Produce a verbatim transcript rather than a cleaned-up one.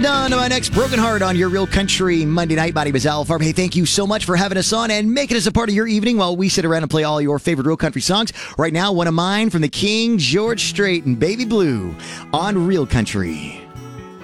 On to my next Broken Heart on your Real Country Monday night. My name is Al Farb. Hey, thank you so much for having us on and making us a part of your evening while we sit around and play all your favorite Real Country songs. Right now, one of mine from the King, George Strait and Baby Blue on Real Country.